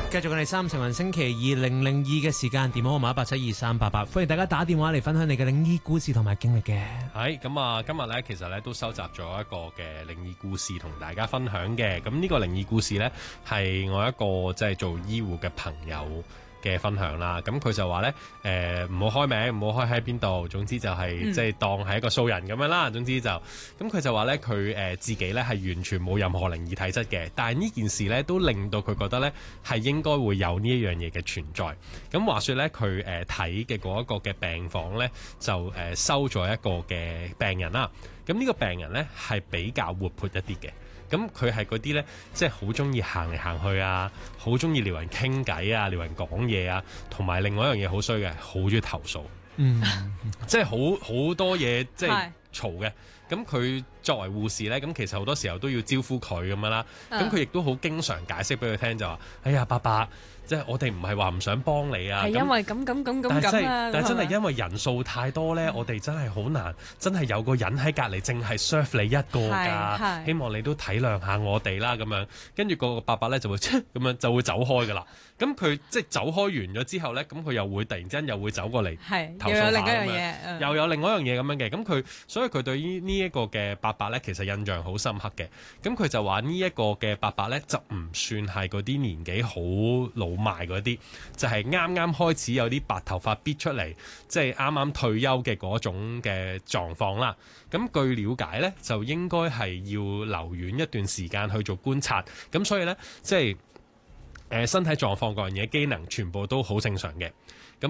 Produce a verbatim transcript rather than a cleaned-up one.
繼續我哋三成運星期二零零二嘅時間，電話號碼一八七二三八八，歡迎大家打電話嚟分享你嘅靈異故事同埋經歷嘅。 係咁啊，今日咧其實咧都收集咗一個嘅靈異故事同大家分享嘅。咁呢個靈異故事咧係我一個即係做醫護嘅朋友嘅分享啦。咁佢就話咧誒唔好開名，唔好開喺邊度，總之就係、是嗯、即係當係一個素人咁樣啦。總之就咁佢就話咧佢誒自己咧係完全冇任何靈異體質嘅，但係呢件事咧都令到佢覺得咧係應該會有呢一樣嘢嘅存在。咁話說咧佢誒睇嘅嗰一個嘅病房咧就誒、呃、收咗一個嘅病人啦。咁呢個病人咧係比較活潑一啲嘅。咁佢係嗰啲咧，即係好中意行嚟行去啊，好中意撩人傾偈啊，撩人講嘢啊，同埋另外一樣嘢好衰嘅，好中意投訴，嗯，即係好好多嘢即係嘈嘅。咁佢作為護士咧，咁其實好多時候都要招呼佢咁樣啦。咁佢亦都好經常解釋俾佢聽，就話：哎呀，伯伯，即係我哋唔係話唔想幫你啊，係因為咁咁咁咁咁啊！ 但係真係因為人數太多咧，我哋真係好難，真係有個人喺隔離，淨係 serve 你一個㗎。希望你都體諒下我哋啦，咁樣。跟住個伯伯咧就會咁樣就會走開㗎啦。咁佢即係走開完咗之後咧，咁佢又會突然之間又會走過嚟投訴下咁樣，又有另外一樣嘢咁樣嘅。咁佢所以佢對於呢一個嘅伯伯咧，其實印象好深刻嘅。咁佢就話呢一個嘅伯伯咧，就唔算係嗰啲年紀好老邁嗰啲，就係啱啱開始有啲白頭髮逼出嚟，即係啱啱退休嘅嗰種嘅狀況啦。咁據了解咧，就應該係要留院一段時間去做觀察。咁所以咧，即係誒身體狀況嗰樣嘢，機能全部都好正常嘅。